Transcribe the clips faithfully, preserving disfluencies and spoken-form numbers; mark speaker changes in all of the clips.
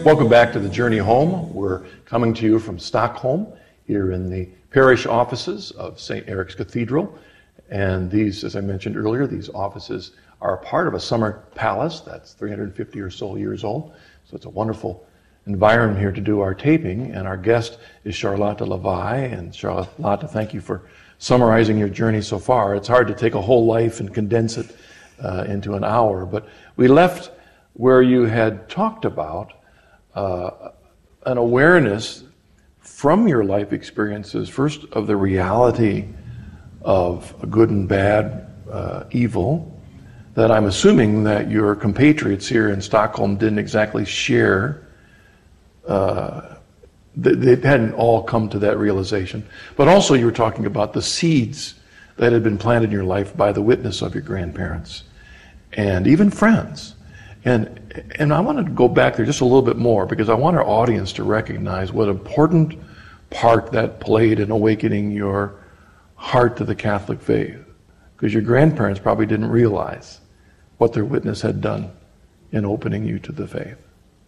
Speaker 1: Welcome back to the Journey Home. We're coming to you from Stockholm, here in the parish offices of Saint Eric's Cathedral. And these, as I mentioned earlier, these offices are a part of a summer palace that's three hundred fifty or so years old. So it's a wonderful environment here to do our taping. And our guest is Charlotte Levi. And Charlotte, thank you for summarizing your journey so far. It's hard to take a whole life and condense it uh, into an hour. But we left where you had talked about uh, an awareness from your life experiences, first of the reality of good and bad, uh, evil, that I'm assuming that your compatriots here in Stockholm didn't exactly share. Uh, they hadn't all come to that realization. But also you were talking about the seeds that had been planted in your life by the witness of your grandparents and even friends. And and I want to go back there just a little bit more because I want our audience to recognize what important part that played in awakening your heart to the Catholic faith. Because your grandparents probably didn't realize what their witness had done in opening you to the faith.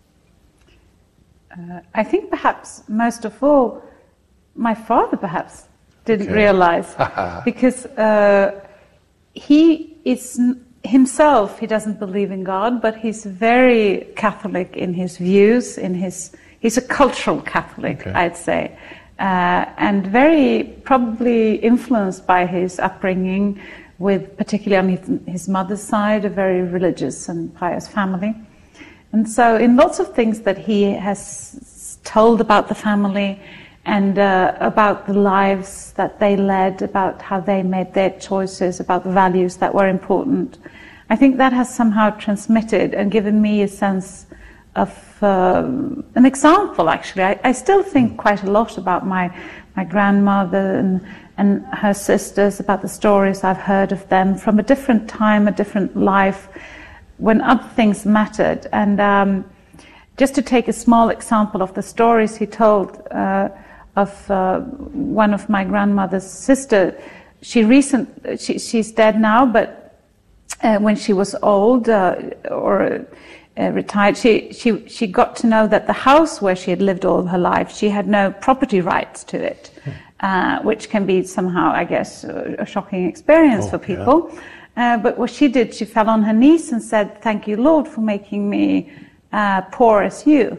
Speaker 2: Uh, I think perhaps most of all, my father perhaps didn't
Speaker 1: Okay.
Speaker 2: realize because uh, he is n- himself, he doesn't believe in God, but he's very Catholic in his views, in his, he's a cultural Catholic,
Speaker 1: Okay.
Speaker 2: I'd say, uh, and very probably influenced by his upbringing with, particularly on his, his mother's side, a very religious and pious family. And so in lots of things that he has told about the family and uh, about the lives that they led, about how they made their choices, about the values that were important, I think that has somehow transmitted and given me a sense of um, an example, actually. I, I still think quite a lot about my, my grandmother and, and her sisters, about the stories I've heard of them from a different time, a different life, when other things mattered. And um, just to take a small example of the stories he told uh, of uh, one of my grandmother's sister, she recent, she, she's dead now, but uh, when she was old uh, or uh, retired, she, she, she got to know that the house where she had lived all her life, she had no property rights to it, uh, which can be somehow, I guess, a, a shocking experience
Speaker 1: Oh,
Speaker 2: for people. Yeah. Uh, but what she did, she fell on her knees and said, "Thank you, Lord, for making me uh, poor as you."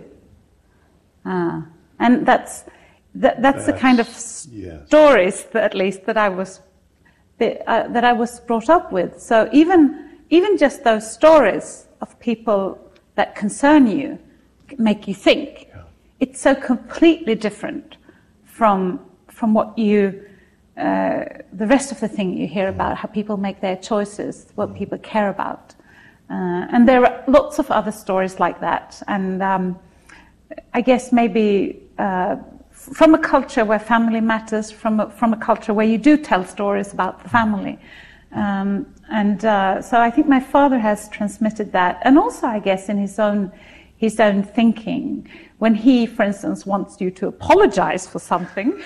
Speaker 2: Uh, and that's that, that's, that's the kind of yes. stories, that, at least, that I was uh, that I was brought up with. So even even just those stories of people that concern you make you think. Yeah. It's so completely different from from what you. Uh, the rest of the thing you hear about, how people make their choices, what people care about. Uh, and there are lots of other stories like that. And um, I guess maybe uh, from a culture where family matters, from a, from a culture where you do tell stories about the family. Um, and uh, so I think my father has transmitted that. And also, I guess, in his own his own thinking. When he, for instance, wants you to apologize for something,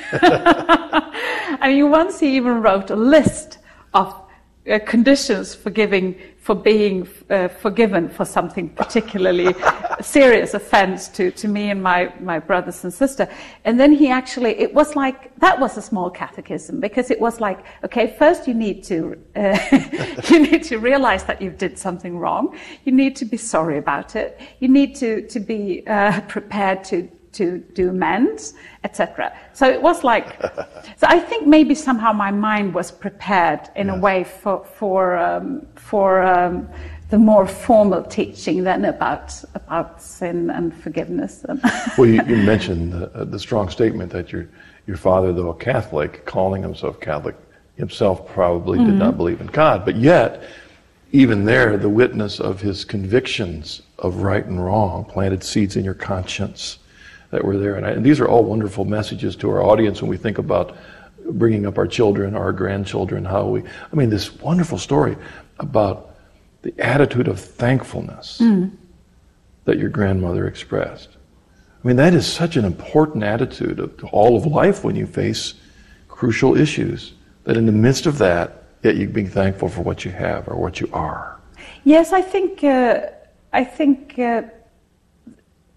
Speaker 2: I mean, once he even wrote a list of uh, conditions for giving, for being uh, forgiven for something particularly serious offense to, to me and my, my brothers and sister. And then he actually, it was like, that was a small catechism, because it was like, okay, first you need to, uh, you need to realize that you did something wrong. You need to be sorry about it. You need to, to be uh, prepared to, to do amends, et cetera. So it was like, so I think maybe somehow my mind was prepared in yes. a way for for um, for um, the more formal teaching than about about sin and forgiveness.
Speaker 1: Well, you, you mentioned the, the strong statement that your your father, though a Catholic, calling himself Catholic, himself probably mm-hmm. did not believe in God, but yet, even there, the witness of his convictions of right and wrong planted seeds in your conscience that were there. And, I, and these are all wonderful messages to our audience when we think about bringing up our children, our grandchildren, how we, I mean, this wonderful story about the attitude of thankfulness mm. that your grandmother expressed. I mean, that is such an important attitude of all of life when you face crucial issues, that in the midst of that, yet you being thankful for what you have or what you are.
Speaker 2: Yes, I think, uh, I think, uh,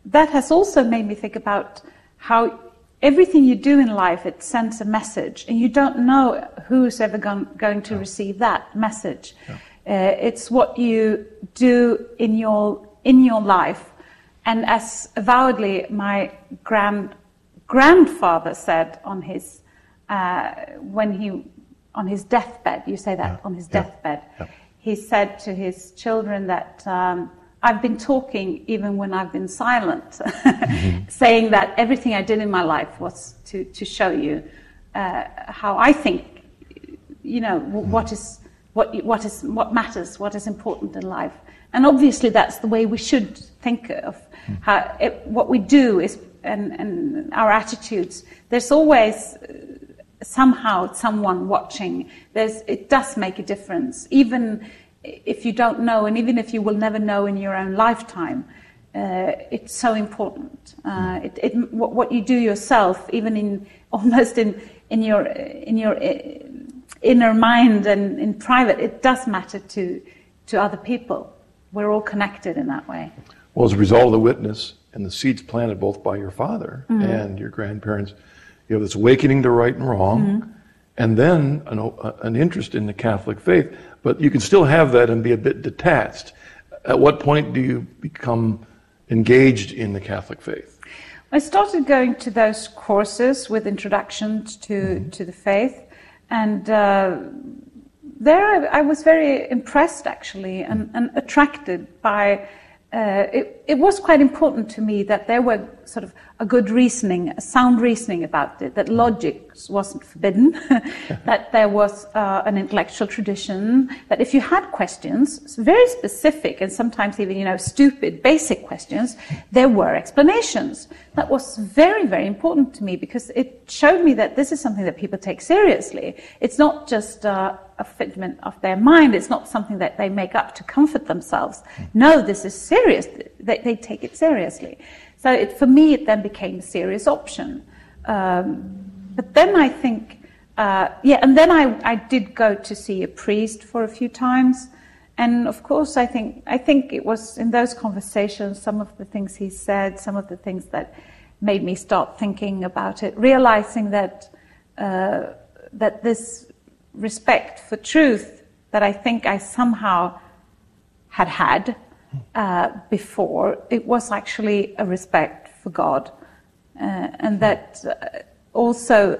Speaker 2: that has also made me think about how everything you do in life, it sends a message, and you don't know who's ever going, going to receive that message. Yeah. Uh, it's what you do in your in your life, and as avowedly my grand grandfather said on his uh, when he on his deathbed. You say that yeah. on his deathbed. Yeah. Yeah. He said to his children that. Um, I've been talking even when I've been silent, mm-hmm. saying that everything I did in my life was to, to show you uh, how I think, you know, mm-hmm. what is what what is what matters, what is important in life, and obviously that's the way we should think of mm-hmm. how it, what we do is and, and our attitudes. There's always somehow someone watching. There's it does make a difference, even. If you don't know, and even if you will never know in your own lifetime, uh, it's so important. Uh, it, it, what, what you do yourself, even in almost in in your in your inner mind and in private, it does matter to to other people. We're all connected in that way.
Speaker 1: Well, as a result of the witness and the seeds planted both by your father mm-hmm. and your grandparents, you have this awakening to right and wrong, mm-hmm. and then an, an interest in the Catholic faith. But you can still have that and be a bit detached. At what point do you become engaged in the Catholic faith?
Speaker 2: I started going to those courses with introductions to, mm-hmm. to the faith. And uh, there I, I was very impressed, actually, and, mm-hmm. and attracted by... Uh, it, it was quite important to me that there were sort of a good reasoning, a sound reasoning about it, that logic wasn't forbidden, that there was uh, an intellectual tradition, that if you had questions, very specific and sometimes even, you know, stupid, basic questions, there were explanations. That was very, very important to me because it showed me that this is something that people take seriously. It's not just uh, a figment of their mind. It's not something that they make up to comfort themselves. No, this is serious. They, they take it seriously. So it, for me, it then became a serious option. Um, but then I think, uh, yeah, and then I, I did go to see a priest for a few times. And of course, I think I think it was in those conversations, some of the things he said, some of the things that made me start thinking about it, realizing that uh, that this respect for truth that I think I somehow had had uh, before, it was actually a respect for God, uh, and that uh, also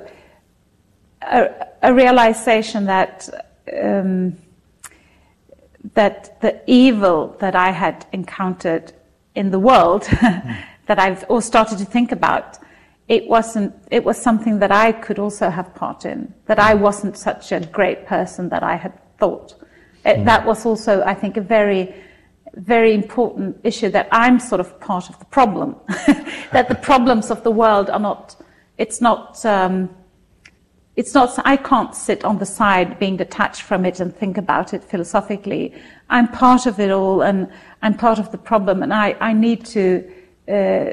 Speaker 2: a, a realization that. Um, that the evil that I had encountered in the world, mm. that I've all started to think about, it wasn't, it was something that I could also have part in, that I wasn't such a great person that I had thought. It, mm. That was also, I think, a very, very important issue, that I'm sort of part of the problem, that the problems of the world are not, it's not, um, It's not, I can't sit on the side being detached from it and think about it philosophically. I'm part of it all, and I'm part of the problem, and I, I need to, uh,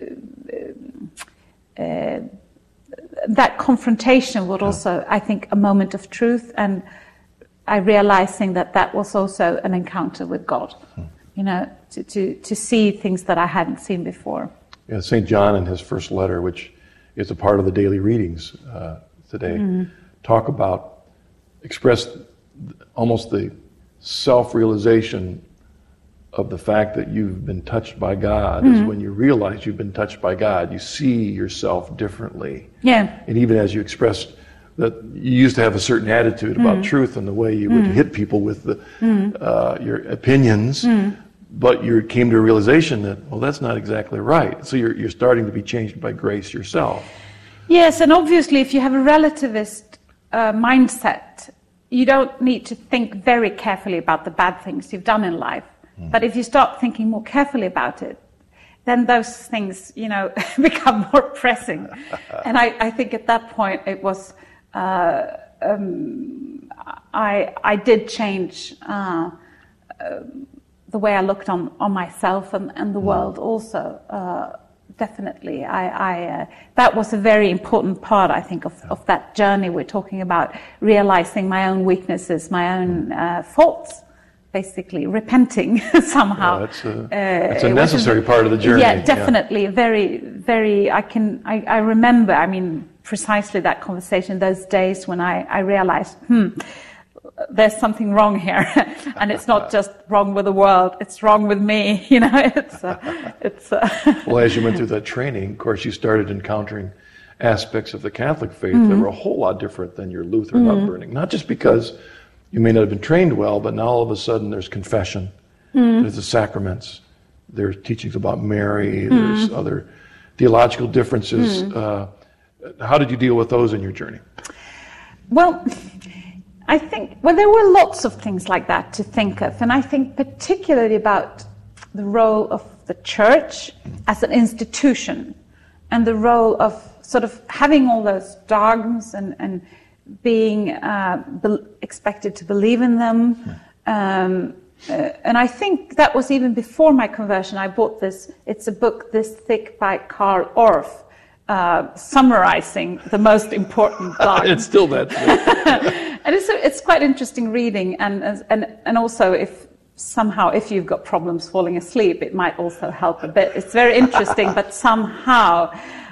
Speaker 2: uh, that confrontation was also, I think, a moment of truth, and I realizing that that was also an encounter with God, you know, to, to, to see things that I hadn't seen before.
Speaker 1: Yeah, Saint John in his first letter, which is a part of the daily readings, uh, today, mm-hmm. talk about, express almost the self-realization of the fact that you've been touched by God mm-hmm. is when you realize you've been touched by God. You see yourself differently.
Speaker 2: Yeah.
Speaker 1: And even as you expressed that you used to have a certain attitude about mm-hmm. truth and the way you would mm-hmm. hit people with the, mm-hmm. uh, your opinions, mm-hmm. but you came to a realization that, well, that's not exactly right. So you're, you're starting to be changed by grace yourself.
Speaker 2: Yes, and obviously if you have a relativist uh, mindset, you don't need to think very carefully about the bad things you've done in life. Mm. But if you start thinking more carefully about it, then those things, you know, become more pressing. And I, I think at that point it was, uh, um, I, I did change uh, uh, the way I looked on, on myself and, and the mm. world also. Uh, Definitely. I, I, uh, that was a very important part, I think, of, of that journey we're talking about, realizing my own weaknesses, my own uh, faults, basically repenting somehow.
Speaker 1: Yeah, it's a, it's a necessary part of the journey.
Speaker 2: Yeah, definitely. Yeah. Very, very, I can, I, I remember, I mean, precisely that conversation, those days when I, I realized, hmm, there's something wrong here. And it's not just wrong with the world, it's wrong with me. You know, it's, uh, it's, uh,
Speaker 1: well, as you went through that training, of course, you started encountering aspects of the Catholic faith mm-hmm. that were a whole lot different than your Lutheran mm-hmm. upbringing. Not just because you may not have been trained well, but now all of a sudden there's confession, mm-hmm. there's the sacraments, there's teachings about Mary, mm-hmm. there's other theological differences. Mm-hmm. Uh, how did you deal with those in your journey?
Speaker 2: Well, I think, well, there were lots of things like that to think of, and I think particularly about the role of the church as an institution and the role of sort of having all those dogmas and, and being uh, be- expected to believe in them. Um, uh, and I think that was even before my conversion. I bought this, it's a book this thick by Karl Orff, uh, summarizing the most important dogmas.
Speaker 1: It's still that thick.
Speaker 2: And it's, a, it's quite interesting reading, and, and, and also if somehow if you've got problems falling asleep, it might also help a bit. It's very interesting, but somehow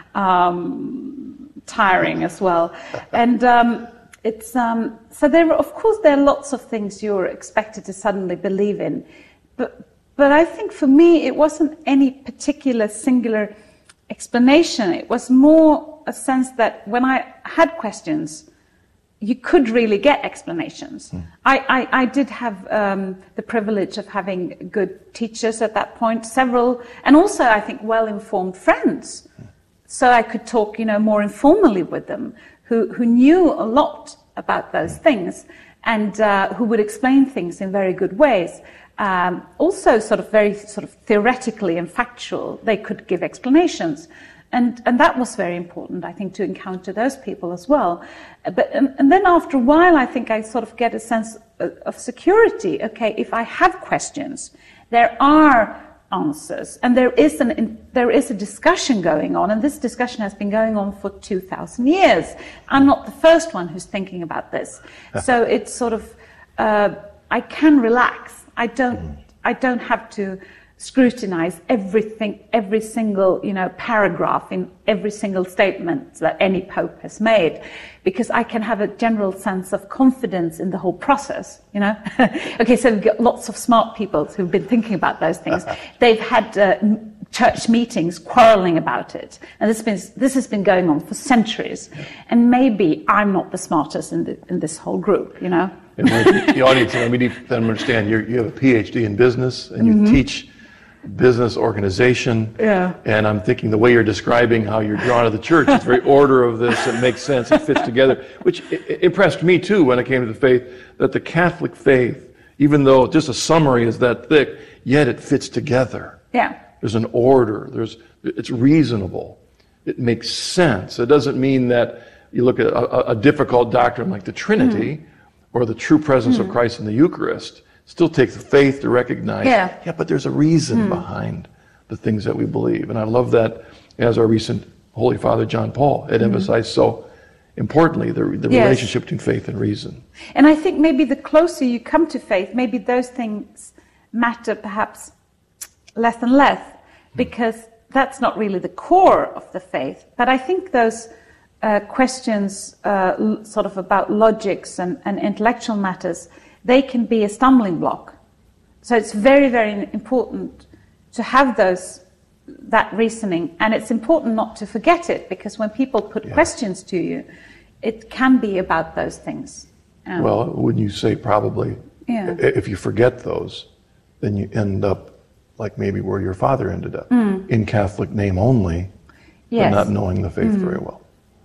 Speaker 2: Um, tiring as well, and um, it's um, so there. Of course, there are lots of things you're expected to suddenly believe in, but but I think for me it wasn't any particular singular explanation. It was more a sense that when I had questions, you could really get explanations. Mm. I, I, I did have um, the privilege of having good teachers at that point, several, and also I think well-informed friends. Mm. So I could talk, you know, more informally with them, who, who knew a lot about those things, and uh, who would explain things in very good ways. Um, also, sort of very sort of theoretically and factual, they could give explanations, and and that was very important, I think, to encounter those people as well. But and, and then after a while, I think I sort of get a sense of, of security. Okay, if I have questions, there are answers, and there is an in, there is a discussion going on, and this discussion has been going on for two thousand years. I'm not the first one who's thinking about this, so it's sort of uh, I can relax. I don't mm. I don't have to scrutinize everything, every single you know paragraph in every single statement that any pope has made, because I can have a general sense of confidence in the whole process. You know, okay, so we've got lots of smart people who've been thinking about those things. They've had uh, church meetings quarreling about it, and this has been this has been going on for centuries. And maybe I'm not the smartest in the, in this whole group. You know,
Speaker 1: and the audience, let me let them understand. You're, you have a P H D in business, and you mm-hmm. teach business organization,
Speaker 2: yeah.
Speaker 1: And I'm thinking the way you're describing how you're drawn to the church, it's very order of this, it makes sense, it fits together, which impressed me too when I came to the faith, that the Catholic faith, even though just a summary is that thick, yet it fits together.
Speaker 2: Yeah.
Speaker 1: There's an order, there's, it's reasonable, it makes sense. It doesn't mean that you look at a, a difficult doctrine like the Trinity, mm. or the true presence mm. of Christ in the Eucharist. Still takes the faith to recognize,
Speaker 2: yeah,
Speaker 1: yeah but there's a reason mm. behind the things that we believe. And I love that, as our recent Holy Father John Paul had mm. emphasized so importantly, the, the yes. relationship between faith and reason.
Speaker 2: And I think maybe the closer you come to faith, maybe those things matter perhaps less and less, because mm. that's not really the core of the faith. But I think those uh, questions uh, l- sort of about logics and, and intellectual matters, they can be a stumbling block. So it's very, very important to have those, that reasoning. And it's important not to forget it, because when people put yeah. questions to you, it can be about those things. Um,
Speaker 1: well, wouldn't you say probably,
Speaker 2: yeah.
Speaker 1: if you forget those, then you end up like maybe where your father ended up, mm. in Catholic name only,
Speaker 2: yes.
Speaker 1: but not knowing the faith mm. very well.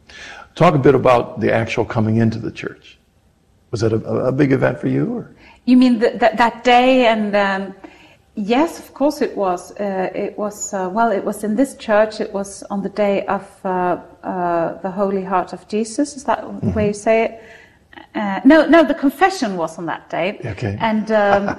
Speaker 1: Talk a bit about the actual coming into the church. Was that a, a big event for you? Or?
Speaker 2: You mean the, that that day? And um, yes, of course it was. Uh, it was uh, well. It was in this church. It was on the day of uh, uh, the Holy Heart of Jesus. Is that mm-hmm. the way you say it? Uh, no, no. The confession was on that day.
Speaker 1: Okay.
Speaker 2: And um,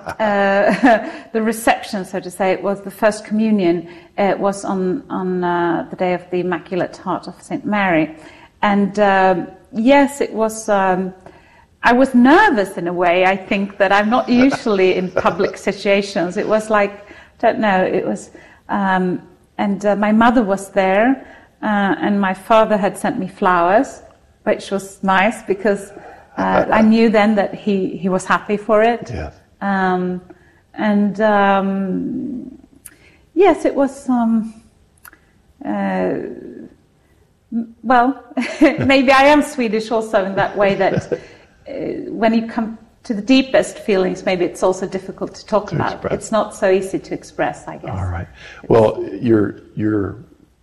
Speaker 2: uh, the reception, so to say, it was the first communion. Uh, was on on uh, the day of the Immaculate Heart of Saint Mary. And um, yes, it was. Um, I was nervous in a way, I think, that I'm not usually in public situations. It was like, I don't know, it was, um, and uh, my mother was there, uh, and my father had sent me flowers, which was nice because uh, I knew then that he, he was happy for it.
Speaker 1: Yes.
Speaker 2: Um, and um, yes, it was, um, uh, well, maybe I am Swedish also in that way that uh, when you come to the deepest feelings, maybe it's also difficult to talk
Speaker 1: to
Speaker 2: about.
Speaker 1: Express.
Speaker 2: It's not so easy to express, I guess.
Speaker 1: All right. Well, your your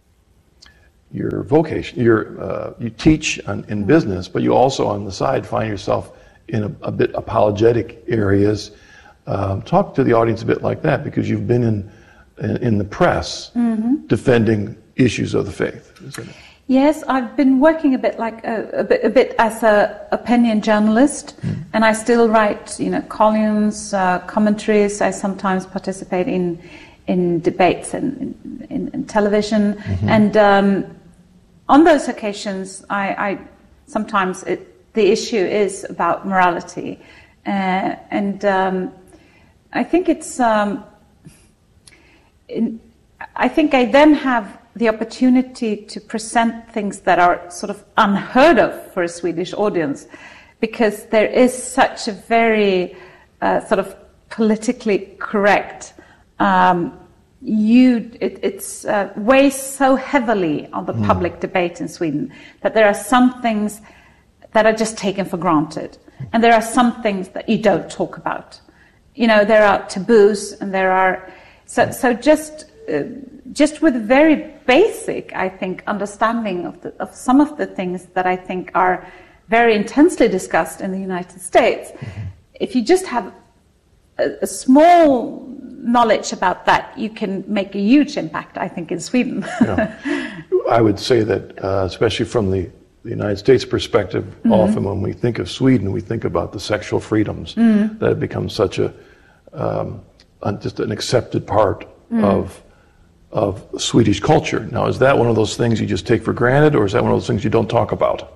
Speaker 1: your vocation, your uh, you teach on, in business, but you also on the side find yourself in a, a bit apologetic areas. Um, talk to the audience a bit like that, because you've been in in, in the press mm-hmm. defending issues of the faith. Isn't it?
Speaker 2: Yes, I've been working a bit like a, a, bit, a bit as a opinion journalist, mm. and I still write, you know, columns, uh, commentaries. I sometimes participate in in debates and in, in, in television, mm-hmm. and um, on those occasions, I, I sometimes it, the issue is about morality, uh, and um, I think it's. Um, in, I think I then have the opportunity to present things that are sort of unheard of for a Swedish audience, because there is such a very uh, sort of politically correct, um, you, it it's, uh, weighs so heavily on the mm. public debate in Sweden that there are some things that are just taken for granted, and there are some things that you don't talk about. You know, there are taboos, and there are, so, so just, uh, just with very basic, I think, understanding of, the, of some of the things that I think are very intensely discussed in the United States. Mm-hmm. If you just have a, a small knowledge about that, you can make a huge impact, I think, in Sweden.
Speaker 1: Yeah. I would say that, uh, especially from the, the United States perspective, mm-hmm. often when we think of Sweden, we think about the sexual freedoms mm-hmm. that have become such a, um, just an accepted part mm-hmm. of of Swedish culture. Now, is that one of those things you just take for granted, or is that one of those things you don't talk about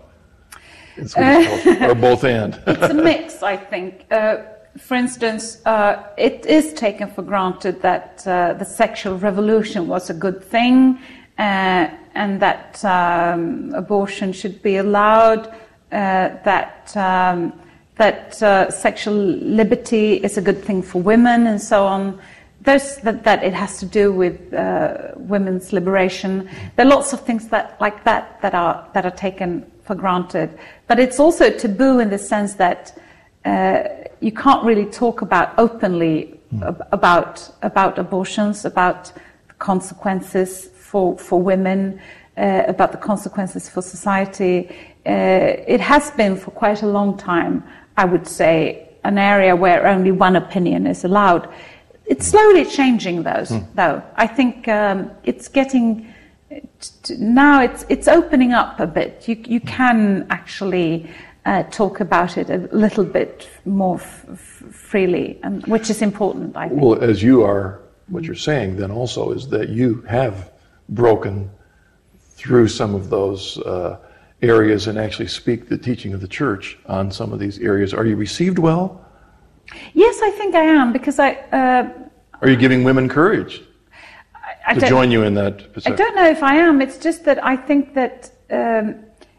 Speaker 1: in Swedish uh, culture, or both and?
Speaker 2: It's a mix, I think. Uh, for instance, uh, it is taken for granted that uh, the sexual revolution was a good thing, uh, and that um, abortion should be allowed, uh, that um, that uh, sexual liberty is a good thing for women, and so on. Those, that, that it has to do with uh, women's liberation. There are lots of things that, like that that are that are taken for granted. But it's also taboo in the sense that uh, you can't really talk about openly mm. ab- about about abortions, about the consequences for for women, uh, about the consequences for society. Uh, it has been for quite a long time, I would say, an area where only one opinion is allowed. It's slowly changing, those, mm. though. I think um, it's getting t- now. It's it's opening up a bit. You you can actually uh, talk about it a little bit more f- f- freely, and which is important, I think.
Speaker 1: Well, as you are, what you're saying then also is that you have broken through some of those uh, areas and actually speak the teaching of the church on some of these areas. Are you received well?
Speaker 2: Yes, I think I am, because I... Uh,
Speaker 1: Are you giving women courage
Speaker 2: I, I
Speaker 1: to join you in that perception?
Speaker 2: I don't know if I am. It's just that I think that... Um,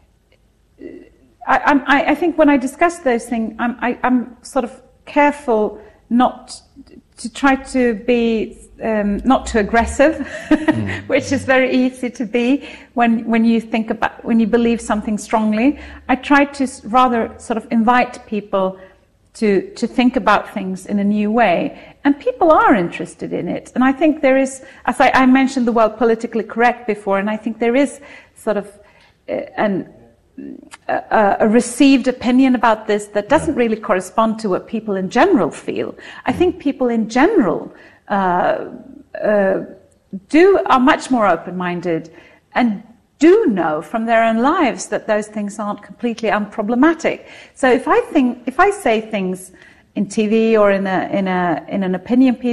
Speaker 2: I, I, I think when I discuss those things, I'm, I, I'm sort of careful not to try to be... Um, not too aggressive, mm. which is very easy to be when when you think about... when you believe something strongly. I try to rather sort of invite people to to think about things in a new way, and people are interested in it. And I think there is, as I, I mentioned the word politically correct before, and I think there is sort of uh, an a, a received opinion about this that doesn't really correspond to what people in general feel. I think people in general uh, uh, do are much more open-minded and do know from their own lives that those things aren't completely unproblematic. So if I think, if I say things in T V or in a in a in an opinion piece,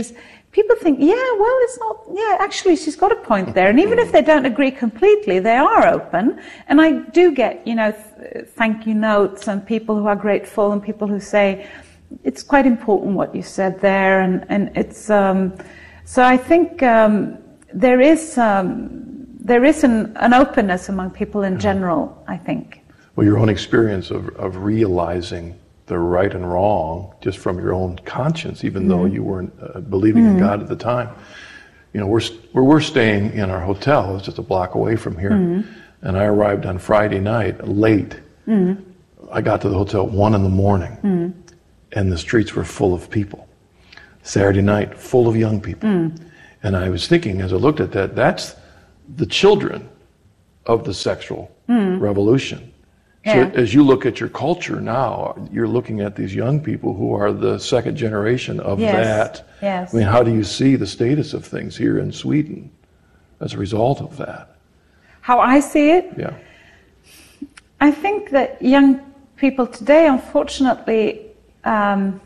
Speaker 2: people think, yeah, well, it's not, yeah, actually she's got a point there. And even if they don't agree completely, they are open. And I do get, you know, th- thank you notes and people who are grateful and people who say, it's quite important what you said there. And, and it's, um, so I think um, there is, um, there is an, an openness among people in general, I think.
Speaker 1: Well, your own experience of, of realizing the right and wrong just from your own conscience, even mm-hmm. though you weren't uh, believing mm-hmm. in God at the time. You know, we're where we're staying in our hotel is just a block away from here, mm-hmm. and I arrived on Friday night late. Mm-hmm. I got to the hotel at one in the morning, mm-hmm. and the streets were full of people. Saturday night, full of young people, mm-hmm. and I was thinking as I looked at that, that's the children of the sexual mm-hmm. revolution. So yeah. as you look at your culture now, you're looking at these young people who are the second generation of
Speaker 2: yes.
Speaker 1: that.
Speaker 2: Yes.
Speaker 1: I mean, how do you see the status of things here in Sweden as a result of that?
Speaker 2: How I see it?
Speaker 1: Yeah.
Speaker 2: I think that young people today, unfortunately, um,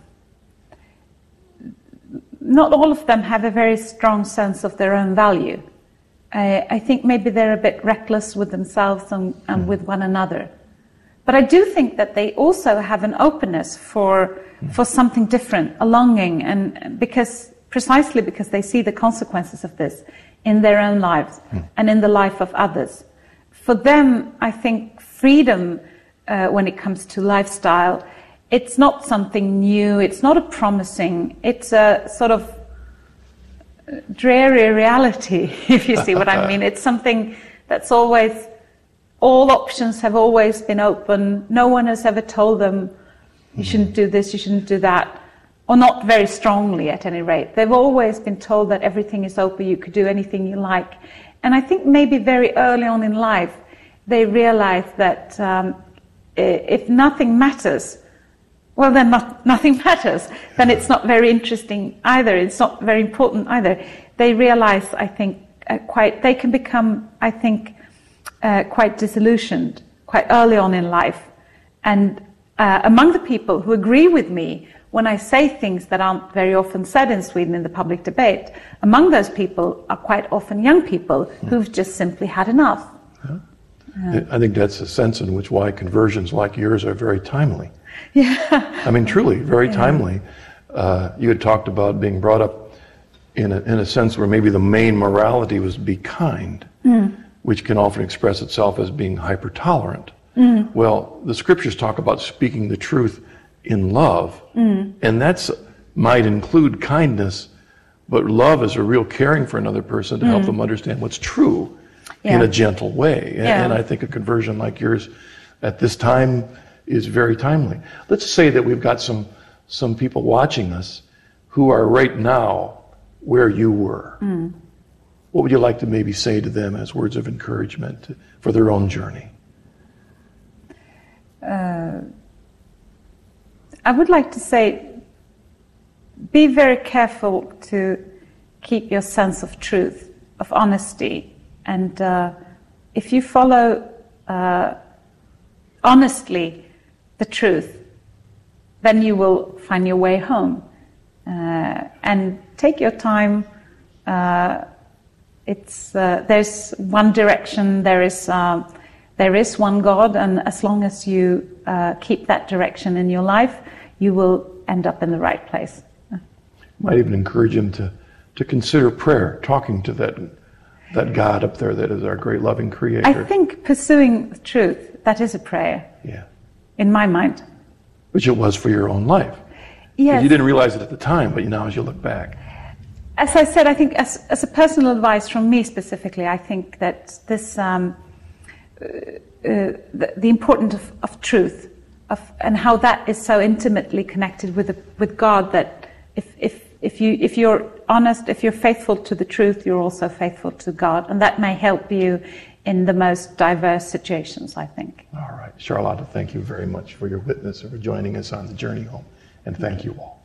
Speaker 2: not all of them have a very strong sense of their own value. I, I think maybe they're a bit reckless with themselves and, and mm. with one another. But I do think that they also have an openness for for something different, a longing, and because precisely because they see the consequences of this in their own lives mm. and in the life of others. For them, I think freedom, uh, when it comes to lifestyle, it's not something new. It's not a promising. It's a sort of dreary reality, if you see what I mean. It's something that's always. All options have always been open. No one has ever told them, you shouldn't do this, you shouldn't do that. Or not very strongly, at any rate. They've always been told that everything is open, you could do anything you like. And I think maybe very early on in life, they realize that um, if nothing matters, well, then not, nothing matters. Then it's not very interesting either. It's not very important either. They realize, I think, uh, quite, they can become, I think, Uh, quite disillusioned quite early on in life. And uh, among the people who agree with me when I say things that aren't very often said in Sweden in the public debate, among those people are quite often young people who've just simply had enough.
Speaker 1: Yeah. Uh, I think that's a sense in which why conversions like yours are very timely.
Speaker 2: Yeah.
Speaker 1: I mean, truly, very yeah. timely. Uh, you had talked about being brought up in a, in a sense where maybe the main morality was be kind. Mm. Which can often express itself as being hyper-tolerant. Mm. Well, the scriptures talk about speaking the truth in love, mm. and that's might include kindness, but love is a real caring for another person to mm. help them understand what's true yeah. in a gentle way. And,
Speaker 2: yeah.
Speaker 1: and I think a conversion like yours at this time is very timely. Let's say that we've got some, some people watching us who are right now where you were. Mm. What would you like to maybe say to them as words of encouragement for their own journey?
Speaker 2: Uh, I would like to say, be very careful to keep your sense of truth, of honesty. And uh, if you follow uh, honestly the truth, then you will find your way home. Uh, and take your time. Uh, It's uh, there's one direction. There is uh, there is one God, and as long as you uh, keep that direction in your life, you will end up in the right place.
Speaker 1: Might even encourage him to to consider prayer, talking to that that God up there that is our great loving Creator.
Speaker 2: I think pursuing the truth, that is a prayer.
Speaker 1: Yeah.
Speaker 2: In my mind.
Speaker 1: Which it was for your own life.
Speaker 2: Yes.
Speaker 1: You didn't realize it at the time, but now as you look back.
Speaker 2: As I said, I think as, as a personal advice from me specifically, I think that this, um, uh, uh, the, the importance of, of truth, of, and how that is so intimately connected with the, with God, that if, if, if, you, if you're honest, if you're faithful to the truth, you're also faithful to God, and that may help you in the most diverse situations, I think.
Speaker 1: All right. Charlotta, thank you very much for your witness and for joining us on the journey home, and thank you all.